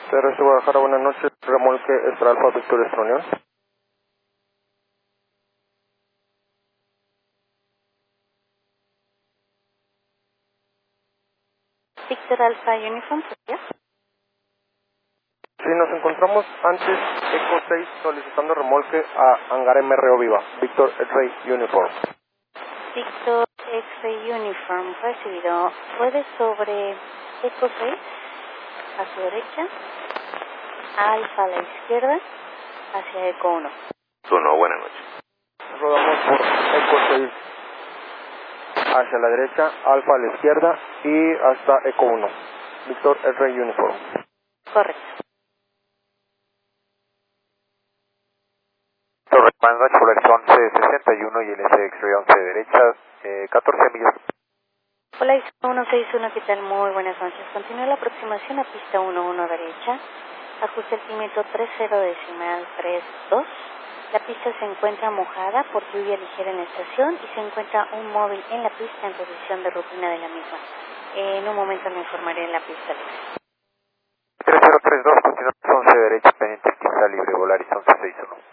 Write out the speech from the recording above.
TRS Guadalajara, buenas noches. Remolque Extra Alfa Victoria Extra Unión. Victor Alpha Uniform, ¿por qué? Sí, nos encontramos antes Eco 6 solicitando remolque a Hangar MRO Viva. Victor X-Ray Uniform. Victor X-Ray Uniform, recibido. Puede sobre Eco 6, a su derecha, Alfa a la izquierda, hacia Eco 1. Buenas noches. Rodamos por Eco 6 hacia la derecha, Alfa a la izquierda y hasta Eco 1. Victor X-Ray Uniform. Correcto. Torre Manrach, Polaris 1161 y el X-Ray 11 derecha, 14 millas. Hola, 161, ¿qué tal? Muy buenas noches. Continúa la aproximación a pista 11 derecha. Ajuste altímetro 30.32. La pista se encuentra mojada por lluvia ligera en la estación y se encuentra un móvil en la pista en revisión de rutina de la misma. En un momento me informaré en la pista libre. 3032, continúa 11 derecha, pendiente pista libre, Polaris 1161.